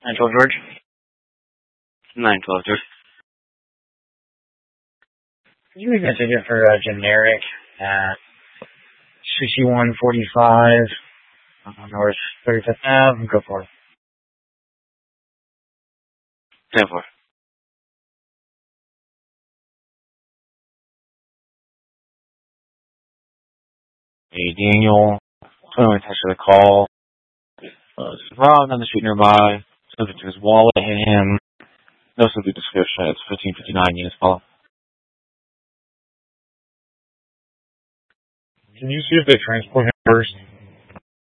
912 George. 912 George. Could you leave a ticket for generic at 6145 North 35th Ave? Go for it. 10-4. Hey, Daniel. 21 attached to the call. Robbed on the street nearby. Subject to his wallet hit him. No subject description. It's 1559 units follow. Can you see if they transport him first?